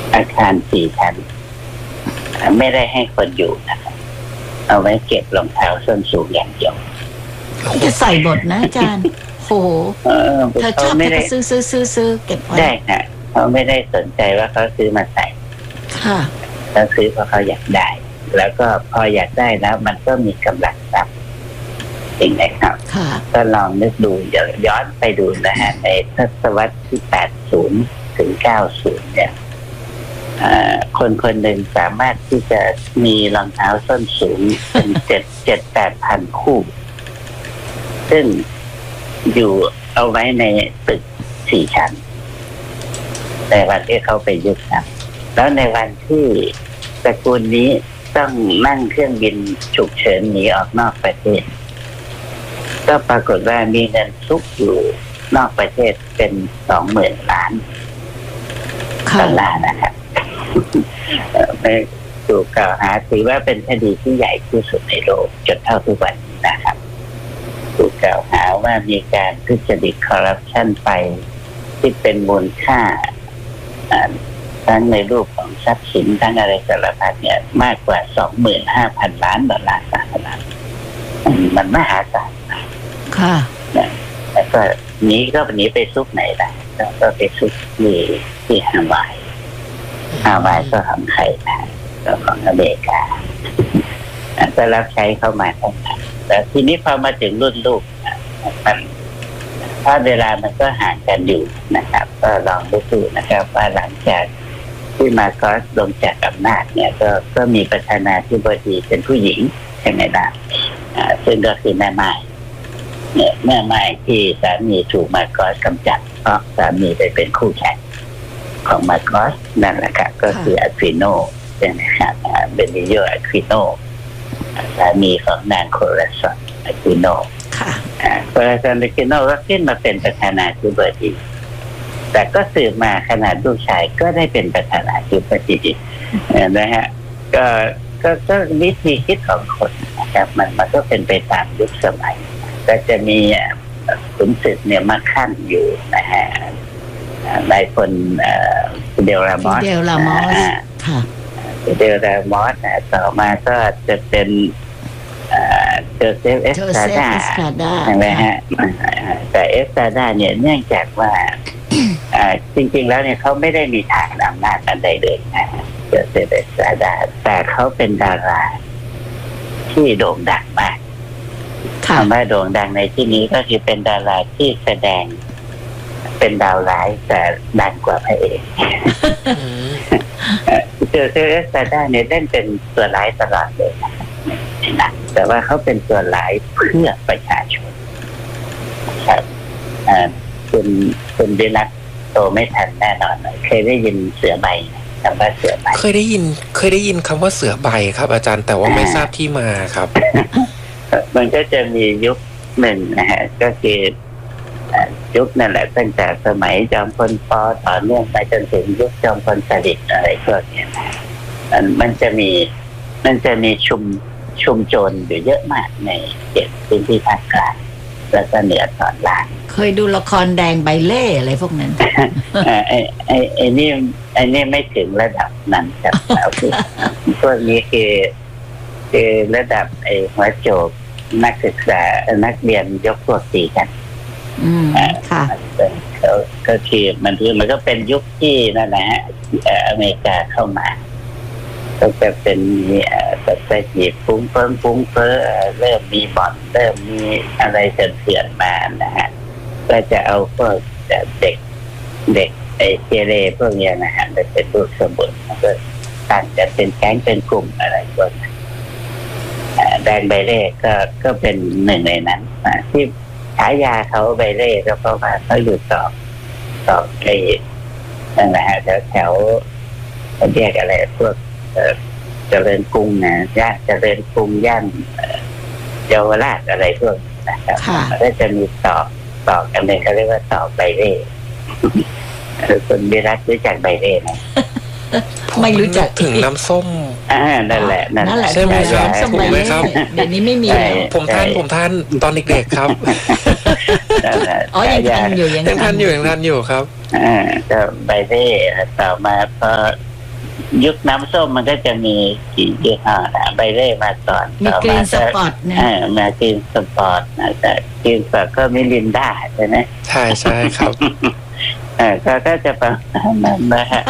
อาคาร4 ชั้นไม่ได้ให้คนอยู่นะครับเอาไว้เก็บรองเท้าส้นสูงอย่างเดียวจะใส่บทนะอาจารย์โอ้โหเธอชอบก็ซื้อเก็บไว้ได้ค่ะเขาไม่ได้สนใจว่าเขาซื้อมาใส่ค่ะเขาซื้อเพราะเขาอยากได้แล้วก็พออยากได้แล้วมันก็มีกำลังทรัพย์จริงไหมครับก็ลองนึกดูย้อนไปดูนะฮะในทศวรรษที่80 ถึง 90เนี่ยคนคนหนึ่งสามารถที่จะมีรองเท้าส้นสูงเป็น7-8 พันคู่ซึ่งอยู่เอาไว้ในตึก4 ชั้นในวันที่เขาไปยึดนะแล้วในวันที่ตระกูลนี้ต้องนั่งเครื่องบินฉุกเฉินหนีออกนอกประเทศก็ปรากฏว่ามีเงินซุกอยู่นอกประเทศเป็น 20,000 ล้านดอลลาร์นะครับไม่ถูกกล่าวหาถือว่าเป็นคดีที่ใหญ่ที่สุดในโลกจนเท่าทุกวันนี้นะครับถูกกล่าวหาว่ามีการทุจริตคอร์รัปชันไปที่เป็นมูลค่าทั้งในรูปของทรัพย์สินทั้งอะไรสารพัดเนี่ยมากกว่า 25,000 ล้านดอลลาร์สหรัฐมันมหาศาลค่ะแล้วก็นี้ก็หนีไปซุกไหนล่ะก็ไปซุกที่ฮาวายก็ของใครนะก็ของอเมริกาก็รับใช้เข้ามาทั้งนั้นแต่ทีนี้พอมาถึงรุ่นลูกมันถ้าเวลามันก็ห่างกันอยู่นะครับก็ลองดูนะครับว่าหลังจากที่มาร์โกสลงจากอำนาจเนี่ยก็มีประธานาธิบดีเป็นผู้หญิงใช่ไหมล่ะซึ่งก็คือแม่ไม้เนี่ยแม่ไม้ที่สามีถูกมาร์โกสกำจัดเพราะสามีไปเป็นคู่แข่งของมาร์โกสนั่นแหละครับก็คืออะควิโนใช่ไหมครับเบนิโยอะควิโนสามีของนางโคราซอนอะควิโนโคราซอนอะควิโนก็ขึ้นมาเป็นประธานาธิบดีแต่ก็สืบมาขนาดลูกชายก็ได้เป็นประธานาธิบดีนะฮะก็วิธีคิดของคนนะครับมันก็เป็นไปตามยุคสมัยก็จะมีขุนศึกเนี่ยมาขั้นอยู่นะฮะนายพลเดลรามอสค่ะเดลรามอสต่อมาก็จะเป็นโจเซฟเอสตราดาใช่ไหมฮะแต่เอสตราดาเนี่ยเนื่องจากว่าจริงๆแล้วเนี่ยเขาไม่ได้มีฐานอำนาจอันใดเลยนะโจเซฟเอสตราดาแต่เขาเป็นดาราที่โด่งดังมากคำว่าโด่งดังในที่นี้ก็คือเป็นดาราที่แสดงเป็นดาวร้ายแต่ดังกว่าพระเอกโจเซฟเอสตราดาเนี่ยเล่นเป็นตัวร้ายตลอดเลยนะแต่ว่าเขาเป็นตัวร้ายเพื่อประชาชนครับคุณวิรัตโตไม่ทันแน่นอนเคยได้ยินเสือใบคำว่าเสือใบเคยได้ยินคำว่าเสือใบครับอาจารย์แต่ว่าไม่ทราบที่มาครับมันก็จะมียุคหนึ่งนะฮะก็คือยุคนั่นแหละตั้งแต่สมัยจอมพลป.ต่อเนื่องไปจนถึงยุคจอมพลสฤษดิ์อะไรพวกนี้มันจะมีชุมโจรอยู่เยอะมากในเขตพื้นที่ภาคกลางและก็เหนือตอนล่างเคยดูละครแดงใบเล่อะไรพวกนั้นไอ้นี่ไม่ถึงระดับนั้นครับพวกนี้คือระดับหัวโจกนักศึกษานักเรียนยกพวกตีกันค่ะก็คือมันก็เป็นยุคที่นั่นแหละฮะอเมริกาเข้ามาก็จะเป็นปัจจัยที่ฟุ้งเฟ้อเริ่มมีบ่อนเริ่มมีอะไรเถื่อนมานะฮะก็จะเอาพวกเด็กเกเรพวกนี้นะฮะเป็นลูกสมุนก็ตั้งจะเป็นแก๊งเป็นกลุ่มอะไรพวกนั้นแดงใบเล่ก็เป็นหนึ่งในนั้นที่ฉายาเขาใบเล่ก็เพราะว่าเขาอยู่ต่อไอ้นั่นแหละฮะแถวเรียกอะไรพวกเจริญกรุงนะเจริญกรุงย่านเยาวราชอะไรพวกนะครับก็จะมีต่อกันเลยเขาเรียกว่าต่อใบเล่คนวิรัตรู้จักใบเล่ไหมไม่รู้จักถึงน้ำส้มนั่นแหละใช่ไหมครับถูกไหมครับเดี๋ยวนี้ไม่มีผมทานตอนเด็กๆครับอ๋อยังทันอยู่ครับก็ใบเล่ต่อมาพอยุคน้ำส้มมันก็จะมีกี่ยี่ห้อนะใบเล่มาก่อนมีกรีนสปอร์ตนะมากรีนสปอร์ตนะแต่กรีนสปอร์ตก็มิลินดาใช่ไหมใช่ใช่ครับก็จะประมาณนั้นนะฮะ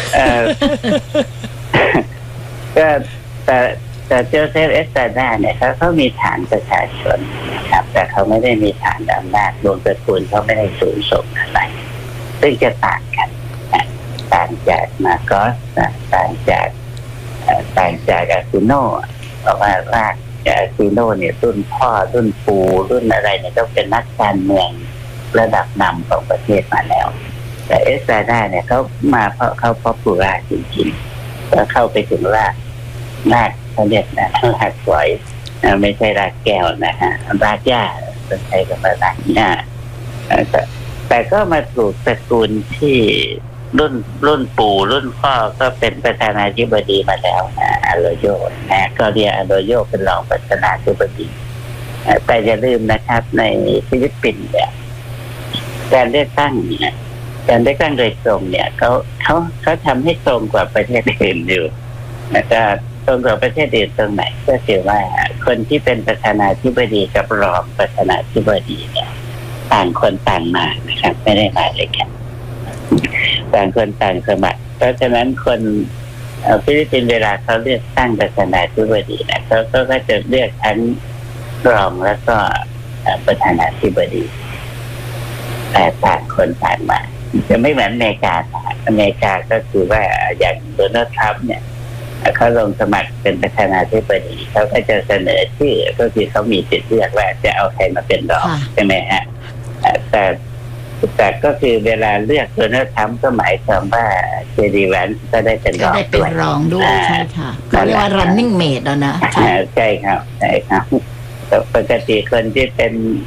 ก็แต่เจอเซฟเอสตาด้าเนี่ยเขามีฐานประชาชนนะครับแต่เขาไม่ได้มีฐานอำนาจรวมตระกูลเขาไม่ได้สูงส่งอะไรซึ่งจะต่างกันต่างจากมาโกสต่างจากอาซิโนเพราะว่ารากจากอาซิโนเนี่ยรุ่นพ่อรุ่นปู่รุ่นอะไรเนี่ยต้องเป็นนักการเมืองระดับนำของประเทศมาแล้วแต่เอสตาด้าเนี่ยเขามาเพราะเขาป๊อปปูล่าจริงๆแล้วเข้าไปถึงรากเขาเรียกนะรากฝอยไม่ใช่รากแก้วนะฮะรากหญ้าเป็นใช้กับรากหญ้าแต่ก็มาถูกตระกูลที่รุ่นปู่รุ่นพ่อก็เป็นประธานาธิบดีมาแล้วอาโรโยนะก็เรียกอาโรโยเป็นรองประธานาธิบดีแต่อย่าลืมนะครับในฟิลิปปินส์เนี่ยการเลือกตั้งโดยตรงเนี่ยเขาทำให้ตรงกว่าประเทศอื่นอยู่แต่ตรงกว่าประเทศอื่นตรงไหนก็คือว่าคนที่เป็นประธานาธิบดีกับรองประธานาธิบดีเนี่ยต่างคนต่างมานะครับไม่ได้มาด้วยกันต่างคนต่างสมัครเพราะฉะนั้นคนฟิลิปปินส์เวลาเขาเลือกตั้งประธานาธิบดีนะเขาก็จะเลือกทั้งรองแล้วก็ประธานาธิบดีแต่ต่างคนต่างมาจะไม่เหมือนอเมริกาก็คือว่าอย่างโดนัลด์ทรัมป์เนี่ยเขาลงสมัครเป็นประธานาธิบดีเขาก็จะเสนอชื่อก็คือเขามีสิทธิ์เลือกว่าจะเอาใครมาเป็นรองใช่ไหมฮะแต่ก็คือเวลาเลือกโดนัลด์ทรัมป์ก็หมายความว่าเจดีแวนซ์ก็ได้เป็นรองด้วยใช่ค่ะเขาเรียกว่า running mate แล้วนะใช่ครับปกติคนที่เป็น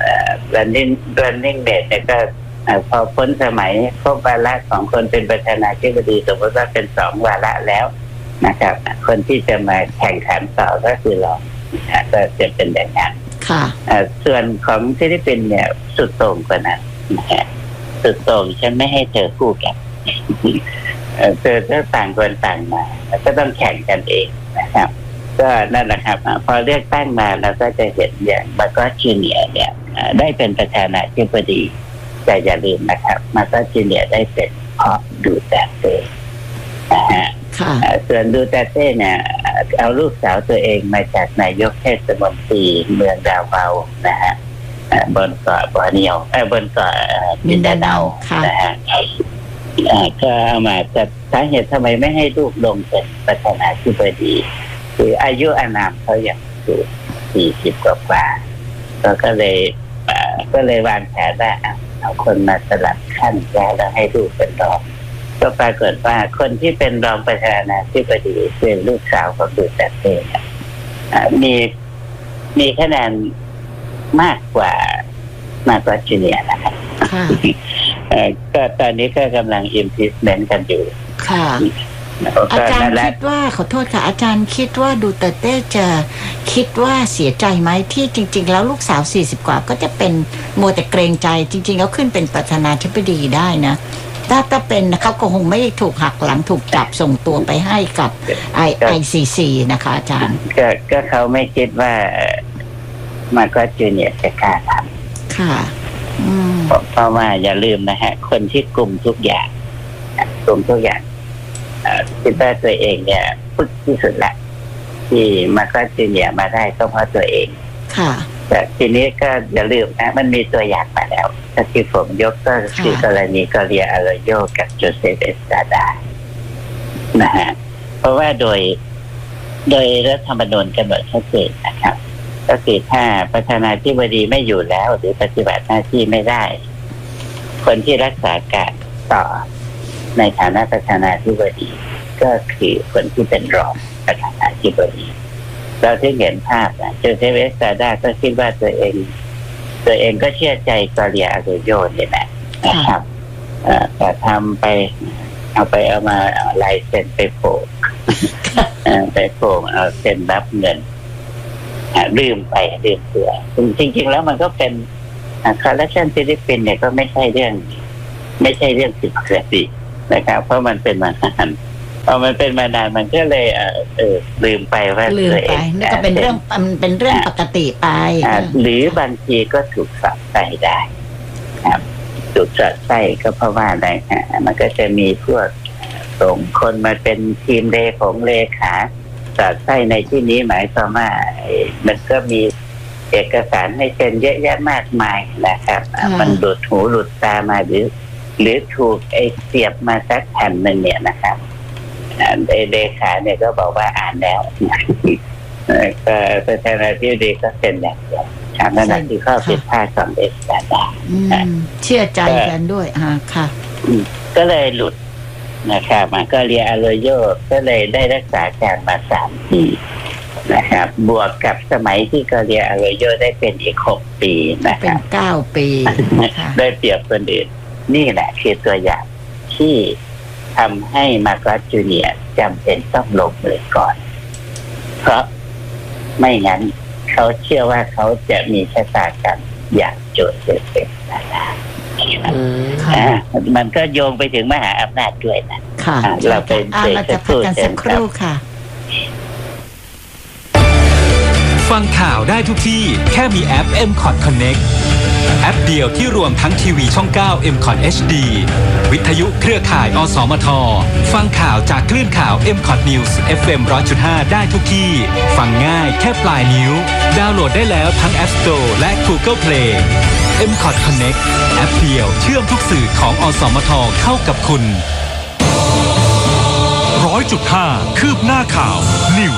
running mate เนี่ยก็พอพ้นสมัยครบวาระของคนเป็นประธานาธิบดีสมมติว่าเป็น2 วาระแล้วนะครับคนที่จะมาแข่งขันต่อก็คือรองก็จะเป็นแบบนั้นส่วนของฟิลิปปินส์เนี่ยสุดโต่งกว่านั้นสุดโต่งฉันไม่ให้เธอคู่กันเธอก็ต่างคนต่างมาก็ต้องแข่งกันเองนะครับก็นั่นแหละครับพอเลือกตั้งมาเราก็จะเห็นอย่างมาโกสจูเนียร์เนี่ยได้เป็นประธานาธิบดีแต่อย่าลืมนะครับมาโกสจูเนียร์ได้เป็นเพราะดูเตเต้นะฮะส่วนดูเตเต้เนี่ยเอาลูกสาวตัวเองมาจากนายกเทศมนตรีเมืองดาวเวานะฮะบนเกาะบอร์เนียวบนเกาะมินดาเนานะฮะก็เอามาแต่สาเหตุทำไมไม่ให้ลูกลงเป็นประธานาธิบดีคืออายุอานามเขาอย่างสูง40 กว่าก็เลยวางแผนว่าเอาคนมาสลับขั้นแล้วให้ลูกเป็นรองก็ปรากฏว่าคนที่เป็นรองประธานาธิบดีคือลูกสาวของดูเตเต้มีคะแนนมากกว่าจูเนียร์นะครับก็ตอนนี้ก็กำลัง impeachment กันอยู่ค่ะอาจารย์คิดว่าขอโทษค่ะอาจารย์คิดว่าดูเตเต้จะคิดว่าเสียใจไหมที่จริงๆแล้วลูกสาว40 กว่าก็จะเป็นมัวแต่เกรงใจจริงๆแล้วขึ้นเป็นประธานาธิบดีได้นะถ้าเป็นเขาก็คงไม่ถูกหักหลังถูกจับส่งตัวไปให้กับ ICC นะคะอาจารย์ก็เขาไม่คิดว่ามาโกสจูเนียร์จะกล้าทำค่ะเพราะว่าอย่าลืมนะฮะคนที่กลุ่มทุกอย่างคิดว่าตัวเองเนี่ยฝึกที่สุดละที่มาโกสจูเนียร์มาได้ก็เพราะตัวเองค่ะแต่ทีนี้ก็อย่าลืมนะมันมีตัวอย่างมาแล้วที่ผมยกก็คือกรณีกอเรียอาโรโยกับโจเซฟเอสตาดานะฮะเพราะว่าโดยรัฐธรรมนูญกำหนดชัดเจนนะครับก็คือถ้าประธานาธิบดีไม่อยู่แล้วหรือปฏิบัติหน้าที่ไม่ได้คนที่รักษาการต่อในฐานะประธานาธิบดีก็คือคนที่เป็นรองประธานาธิบดีเราที่เห็นภาพนะโจเซฟเอสตาดาก็คิดว่าตัวเองก็เชื่อใจกอเรียอาโรโยนี่แหละนะครับแต่ทำไปเอามาลายเซ็นไปโผล่เอาเซ็นรับเงินลืมตัวจริงๆแล้วมันก็เป็นคอร์รัปชันฟิลิปปินส์เนี่ยก็ไม่ใช่เรื่องผิดปกตินะครับเพราะมันเป็นมานานพอมันเป็นมานานมันก็เลยลืมไปว่าลืมไปนี่ก็เป็นเรื่องมันเป็นเรื่องปกติไปหรือบางทีก็ถูกสอดใส่ได้ครับถูกสอดใส่ก็เพราะว่าอะไรมันก็จะมีพวกส่งคนมาเป็นทีมเลขาสอดใส่ในที่นี้หมายความว่ามันก็มีเอกสารให้เซ็นเยอะแยะมากมายนะครับมันหลุดหูหลุดตามาหรือถูกเสียบมาสักแผ่นหนึ่งเนี่ยนะครับเลขาเนี่ยก็บอกว่าอ่านแล้วก็ประธานาธิบดีก็เซ็นอย่างเดียวนั่นแหละที่ข้อผิดพลาดของเอกสารเชื่อใจกันด้วยค่ะก็เลยหลุดนะครับมันก็เรียอโรโยก็เลยได้รักษาการมา3 ปีนะครับบวกกับสมัยที่กาเรียอโรโยได้เป็นอีก6 ปีนะครับเป็น9 ปีได้เปรียบคนอื่นนี่แหละคือตัวอย่างที่ทำให้มาร์กัสจูเนียร์จำเป็นต้องลงมือก่อนเพราะไม่งั้นเขาเชื่อว่าเขาจะมีชะตากรรมอย่างโจเซฟเป็นมันก็โยงไปถึงมหาอำนาจด้วยนะเราเป็นเราจะพักกันสักครู่ค่ะฟังข่าวได้ทุกที่แค่มีแอป MCOT Connect แอปเดียวที่รวมทั้งทีวีช่อง 9 MCOT HD วิทยุเครือข่ายอสมทฟังข่าวจากคลื่นข่าว MCOT News FM 100.5 ได้ทุกที่ฟังง่ายแค่ปลายนิ้วดาวน์โหลดได้แล้วทั้ง App Store และ Google Play MCOT Connect แอปเดียวเชื่อมทุกสื่อของอสมทเข้ากับคุณ 100.5 คืบหน้าข่าว News